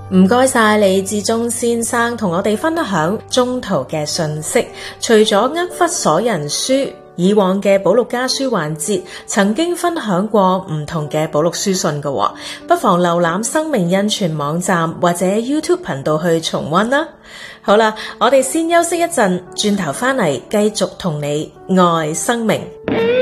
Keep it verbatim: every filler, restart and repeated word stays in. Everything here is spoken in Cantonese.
唔該晒李志忠先生同我哋分享中途嘅信息。除咗厄弗所人書，以往嘅保祿家書環節曾經分享過唔同嘅保祿書信嘅，不妨瀏覽生命恩泉網站或者 YouTube 頻道去重溫啦。好啦，我哋先休息一陣，轉頭翻嚟繼續同你愛生命。